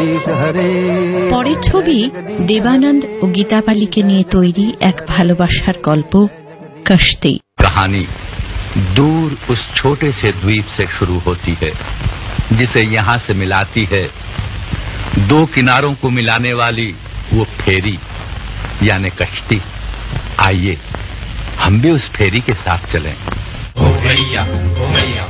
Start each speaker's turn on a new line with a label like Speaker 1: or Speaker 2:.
Speaker 1: পরের ছবি দেবানন্দ ও গীতাপালিকে নিয়ে তৈরি এক ভালোবাসার গল্প কश्ती।
Speaker 2: कहानी दूर उस छोटे से द्वीप से शुरू होती है जिसे यहाँ से मिलाती है दो किनारों को मिलाने वाली वो फेरी यानी कश्ती। आइए हम भी उस फेरी के साथ चलें। ओ भैया